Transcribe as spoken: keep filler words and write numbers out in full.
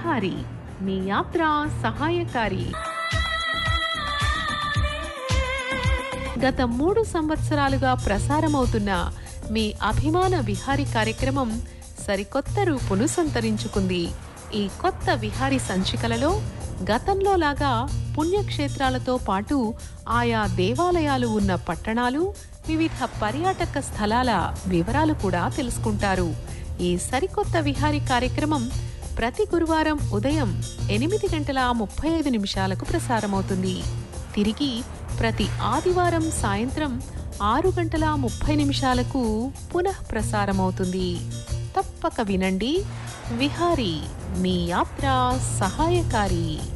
విహారీ మీ యాత్ర సహాయకారి. గత మూడు సంవత్సరాలుగా ప్రసారమవుతున్న మీ అభిమాన విహారీ కార్యక్రమం సరికొత్త రూపును సంతరించుకుంది. ఈ కొత్త విహారీ సంచికలలో గతంలో లాగా పుణ్యక్షేత్రాలతో పాటు ఆయా దేవాలయాలు ఉన్న పట్టణాలు, వివిధ పర్యాటక స్థలాల వివరాలు కూడా తెలుసుకుంటారు. ఈ సరికొత్త విహారీ కార్యక్రమం ప్రతి గురువారం ఉదయం ఎనిమిది గంటల ముప్పై ఐదు నిమిషాలకు ప్రసారమవుతుంది. తిరిగి ప్రతి ఆదివారం సాయంత్రం ఆరు గంటల ముప్పై నిమిషాలకు పునః ప్రసారమవుతుంది. తప్పక వినండి. విహారీ మీ యాత్ర సహాయకారి.